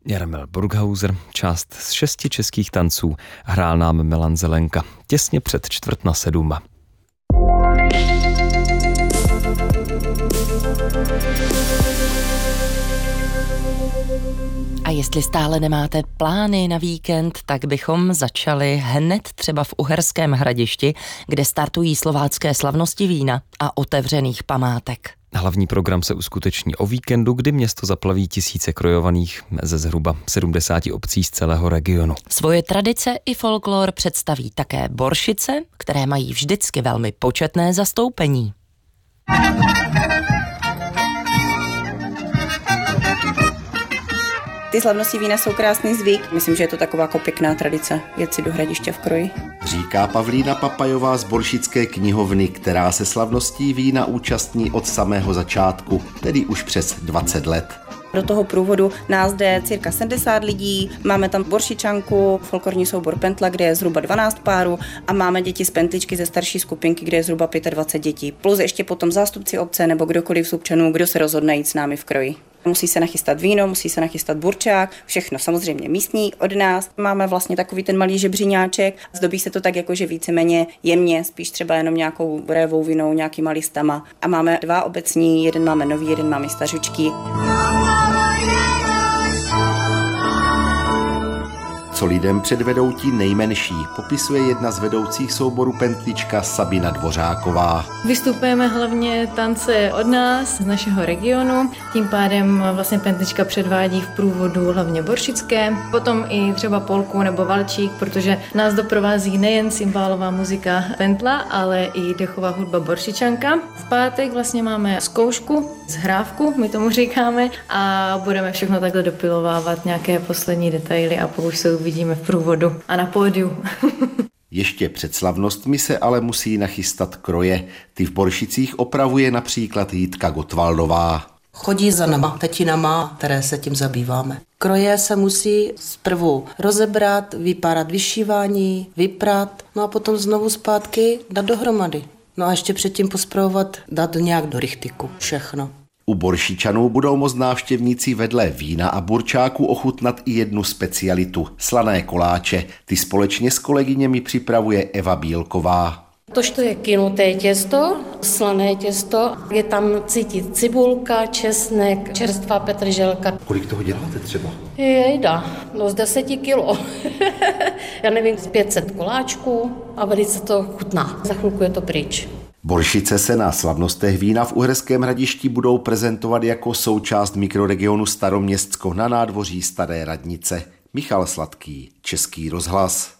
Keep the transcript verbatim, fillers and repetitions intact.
Jarmil Burghauser, část z šesti českých tanců, hrál nám Milan Zelenka těsně před čtvrt na sedm. A jestli stále nemáte plány na víkend, tak bychom začali hned třeba v Uherském Hradišti, kde startují slovácké slavnosti vína a otevřených památek. Hlavní program se uskuteční o víkendu, kdy město zaplaví tisíce krojovaných ze zhruba sedmdesáti obcí z celého regionu. Svoje tradice i folklor představí také Boršice, které mají vždycky velmi početné zastoupení. Ty slavnosti vína jsou krásný zvyk. Myslím, že je to taková jako pěkná tradice jet si do Hradiště v kroji. Říká Pavlína Papajová z Boršické knihovny, která se slavností vína účastní od samého začátku, tedy už přes dvacet let. Do toho průvodu nás jde cirka sedmdesát lidí, máme tam Boršičanku, folklorní soubor Pentla, kde je zhruba dvanáct párů a máme děti z Pentličky ze starší skupinky, kde je zhruba dvacet pět dětí. Plus ještě potom zástupci obce nebo kdokoliv z občanů, kdo se rozhodne jít s námi v kroji. Musí se nachystat víno, musí se nachystat burčák, všechno samozřejmě místní od nás. Máme vlastně takový ten malý žebříňáček, zdobí se to tak jako, že víceméně jemně, spíš třeba jenom nějakou révou vinou, nějakýma listama. A máme dva obecní, jeden máme nový, jeden máme stařučký. Co lidem předvedou ti nejmenší, popisuje jedna z vedoucích souboru Pentlička Sabina Dvořáková. Vystupujeme hlavně tance od nás, z našeho regionu, tím pádem vlastně Pentlička předvádí v průvodu hlavně boršické, potom i třeba polku nebo valčík, protože nás doprovází nejen cymbálová muzika Pentla, ale i dechová hudba Boršičanka. V pátek vlastně máme zkoušku, zhrávku, my tomu říkáme, a budeme všechno takhle dopilovávat, nějaké poslední detaily a pokud se vidíme v průvodu a na pódiu. Ještě před slavnostmi se ale musí nachystat kroje. Ty v Boršicích opravuje například Jitka Gotwaldová. Chodí za nama, tetinama, které se tím zabýváme. Kroje se musí zprvu rozebrat, vypárat vyšívání, vyprat, no a potom znovu zpátky dát dohromady. No a ještě předtím pospravovat, dát nějak do rychtiku, všechno. U Boršičanů budou moct návštěvníci vedle vína a burčáku ochutnat i jednu specialitu – slané koláče. Ty společně s kolegyněmi připravuje Eva Bílková. Tož to je kynuté těsto, slané těsto, je tam cítit cibulka, česnek, čerstvá petrželka. Kolik toho děláte třeba? Jejda, no z deseti kilo. Já nevím, z pět set koláčků a velice to chutná. Za chvilku je to pryč. Boršice se na slavnostech vína v Uherském Hradišti budou prezentovat jako součást mikroregionu Staroměstsko na nádvoří Staré radnice. Michal Sladký, Český rozhlas.